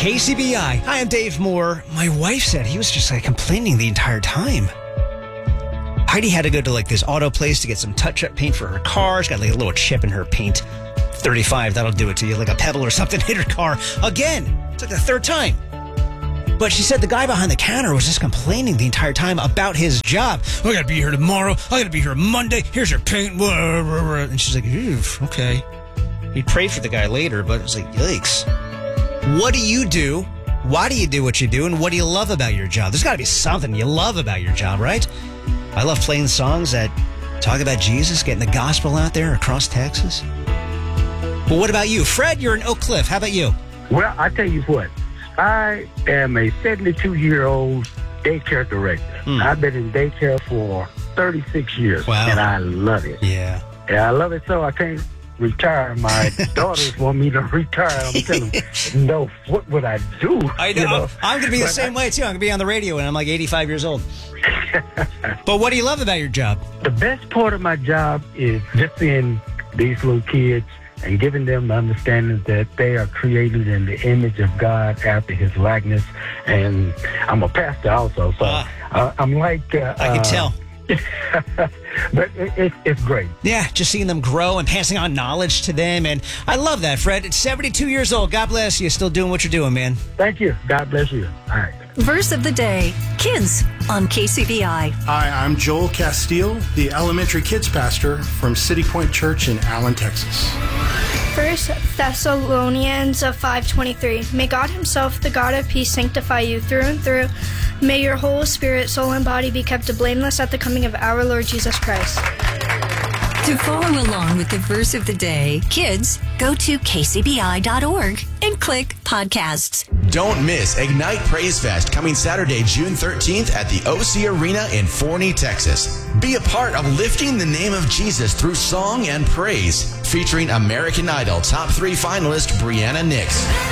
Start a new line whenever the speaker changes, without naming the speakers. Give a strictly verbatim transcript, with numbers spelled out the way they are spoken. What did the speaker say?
K C B I. Hi, I'm Dave Moore. My wife said he was just like complaining the entire time. Heidi had to go to like this auto place to get some touch-up paint for her car. She's got like a little chip in her paint. thirty-five, that'll do it to you. Like a pebble or something hit her car. Again, it's like the third time. But she said the guy behind the counter was just complaining the entire time about his job. Oh, I gotta be here tomorrow. I gotta be here Monday. Here's your paint. And she's like, oof, okay. He prayed for the guy later, but it's like, yikes. What do you do? Why do you do what you do? And what do you love about your job? There's got to be something you love about your job, right? I love playing songs that talk about Jesus, getting the gospel out there across Texas. But what about you? Fred, you're in Oak Cliff. How about you?
Well, I tell you what. I am a seventy-two-year-old daycare director. Mm. I've been in daycare for thirty-six years,
wow.
and I love it.
Yeah.
Yeah, I love it so I can't retire. My daughters want me to retire. I'm telling them, no, what would I do?
I know. You know? I'm going to be the but same I, way, too. I'm going to be on the radio when I'm like eighty-five years old. But what do you love about your job?
The best part of my job is just seeing these little kids and giving them the understanding that they are created in the image of God after his likeness. And I'm a pastor also, so uh, uh, I'm like... Uh,
I can uh, tell.
But it, it, it's great.
Yeah, just seeing them grow and passing on knowledge to them. And I love that, Fred. It's seventy-two years old. God bless you. Still doing what you're doing, man.
Thank you. God bless you. All right.
Verse of the day, Kids on K C B I.
Hi, I'm Joel Castile, the elementary kids pastor from City Point Church in Allen, Texas.
First Thessalonians five twenty-three. May God himself, the God of peace, sanctify you through and through. May your whole spirit, soul, and body be kept blameless at the coming of our Lord Jesus Christ.
To follow along with the verse of the day, kids, go to k c b i dot org and click podcasts.
Don't miss Ignite Praise Fest coming Saturday, June thirteenth at the O C Arena in Forney, Texas. Be a part of lifting the name of Jesus through song and praise, featuring American Idol top three finalist Brianna Nix.